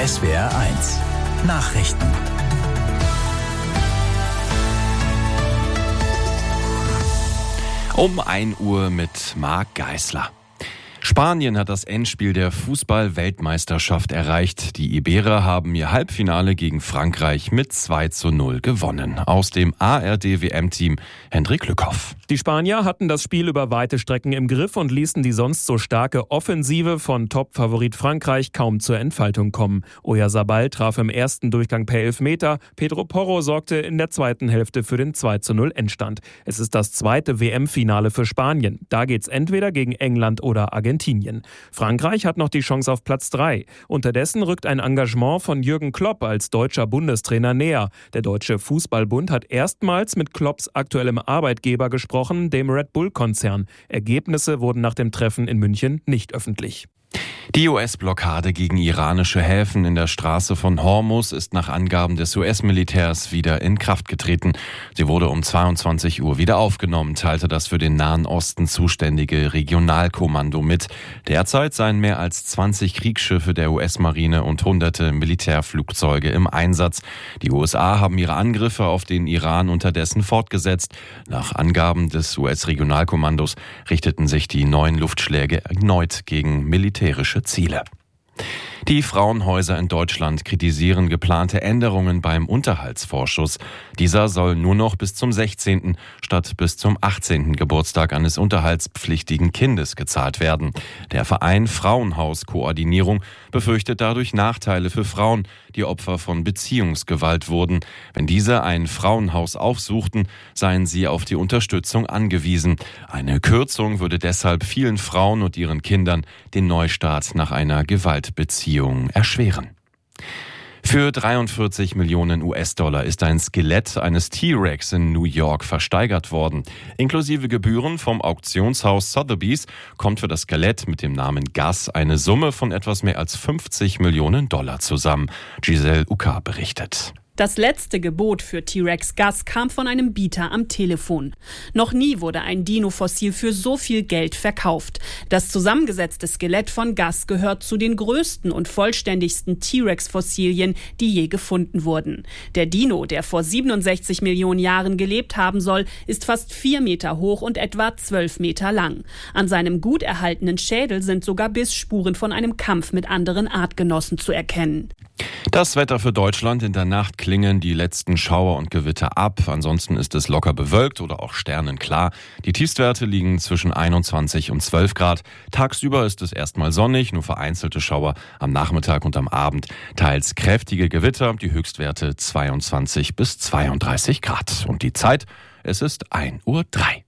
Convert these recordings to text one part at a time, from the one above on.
SWR1 Nachrichten. Um 1 Uhr mit Marc Geisler. Spanien hat das Endspiel der Fußball-Weltmeisterschaft erreicht. Die Iberer haben ihr Halbfinale gegen Frankreich mit 2:0 gewonnen. Aus dem ARD-WM-Team Hendrik Lückhoff. Die Spanier hatten das Spiel über weite Strecken im Griff und ließen die sonst so starke Offensive von Top-Favorit Frankreich kaum zur Entfaltung kommen. Oyarzabal traf im ersten Durchgang per Elfmeter. Pedro Porro sorgte in der zweiten Hälfte für den 2:0 Endstand. Es ist das zweite WM-Finale für Spanien. Da geht's entweder gegen England oder Argentinien. Frankreich hat noch die Chance auf Platz 3. Unterdessen rückt ein Engagement von Jürgen Klopp als deutscher Bundestrainer näher. Der Deutsche Fußballbund hat erstmals mit Klopps aktuellem Arbeitgeber gesprochen, dem Red Bull-Konzern. Ergebnisse wurden nach dem Treffen in München nicht öffentlich. Die US-Blockade gegen iranische Häfen in der Straße von Hormuz ist nach Angaben des US-Militärs wieder in Kraft getreten. Sie wurde um 22 Uhr wieder aufgenommen, teilte das für den Nahen Osten zuständige Regionalkommando mit. Derzeit seien mehr als 20 Kriegsschiffe der US-Marine und hunderte Militärflugzeuge im Einsatz. Die USA haben ihre Angriffe auf den Iran unterdessen fortgesetzt. Nach Angaben des US-Regionalkommandos richteten sich die neuen Luftschläge erneut gegen militärische Ziele. Die Frauenhäuser in Deutschland kritisieren geplante Änderungen beim Unterhaltsvorschuss. Dieser soll nur noch bis zum 16. statt bis zum 18. Geburtstag eines unterhaltspflichtigen Kindes gezahlt werden. Der Verein Frauenhauskoordinierung befürchtet dadurch Nachteile für Frauen, die Opfer von Beziehungsgewalt wurden. Wenn diese ein Frauenhaus aufsuchten, seien sie auf die Unterstützung angewiesen. Eine Kürzung würde deshalb vielen Frauen und ihren Kindern den Neustart nach einer Gewaltbeziehung erschweren. Für 43 Millionen US-Dollar ist ein Skelett eines T-Rex in New York versteigert worden. Inklusive Gebühren vom Auktionshaus Sotheby's kommt für das Skelett mit dem Namen Gus eine Summe von etwas mehr als 50 Millionen Dollar zusammen. Giselle Uka berichtet. Das letzte Gebot für T-Rex Gus kam von einem Bieter am Telefon. Noch nie wurde ein Dino-Fossil für so viel Geld verkauft. Das zusammengesetzte Skelett von Gus gehört zu den größten und vollständigsten T-Rex-Fossilien, die je gefunden wurden. Der Dino, der vor 67 Millionen Jahren gelebt haben soll, ist fast 4 Meter hoch und etwa 12 Meter lang. An seinem gut erhaltenen Schädel sind sogar Bissspuren von einem Kampf mit anderen Artgenossen zu erkennen. Das Wetter für Deutschland: in der Nacht klingen die letzten Schauer und Gewitter ab. Ansonsten ist es locker bewölkt oder auch sternenklar. Die Tiefstwerte liegen zwischen 21 und 12 Grad. Tagsüber ist es erstmal sonnig, nur vereinzelte Schauer am Nachmittag und am Abend. Teils kräftige Gewitter, die Höchstwerte 22 bis 32 Grad. Und die Zeit, es ist 1:03 Uhr.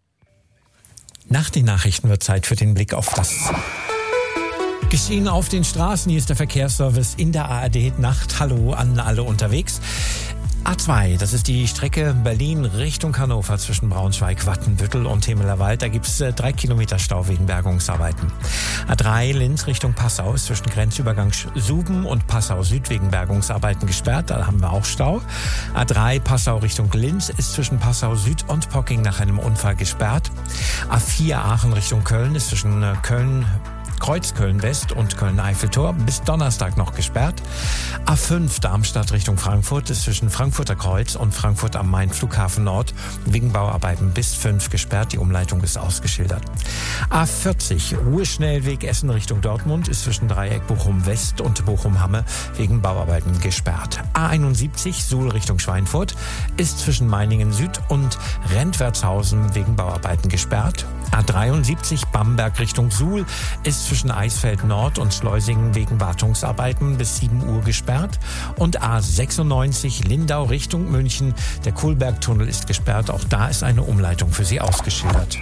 Nach den Nachrichten wird Zeit für den Blick auf das Geschehen auf den Straßen. Hier ist der Verkehrsservice in der ARD-Nacht. Hallo an alle unterwegs. A2, das ist die Strecke Berlin Richtung Hannover zwischen Braunschweig, Wattenbüttel und Temelerwald. Da gibt's 3 Kilometer Stau wegen Bergungsarbeiten. A3 Linz Richtung Passau ist zwischen Grenzübergang Suben und Passau Süd wegen Bergungsarbeiten gesperrt. Da haben wir auch Stau. A3 Passau Richtung Linz ist zwischen Passau Süd und Pocking nach einem Unfall gesperrt. A4 Aachen Richtung Köln ist zwischen Kreuz Köln-West und Köln-Eiffeltor bis Donnerstag noch gesperrt. A5 Darmstadt Richtung Frankfurt ist zwischen Frankfurter Kreuz und Frankfurt am Main Flughafen Nord wegen Bauarbeiten bis 5 gesperrt. Die Umleitung ist ausgeschildert. A40 Ruheschnellweg Essen Richtung Dortmund ist zwischen Dreieck Bochum-West und Bochum-Hamme wegen Bauarbeiten gesperrt. A71 Suhl Richtung Schweinfurt ist zwischen Meiningen Süd und Rentwertshausen wegen Bauarbeiten gesperrt. A73 Bamberg Richtung Suhl ist zwischen Eisfeld Nord und Schleusingen wegen Wartungsarbeiten bis 7 Uhr gesperrt. Und A96 Lindau Richtung München. Der Kohlbergtunnel ist gesperrt. Auch da ist eine Umleitung für Sie ausgeschildert.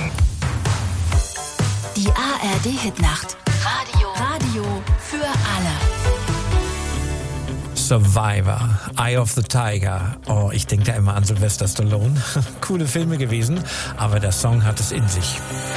Die ARD-Hitnacht. Radio für alle. Survivor, Eye of the Tiger. Oh, ich denke da immer an Sylvester Stallone. Coole Filme gewesen, aber der Song hat es in sich.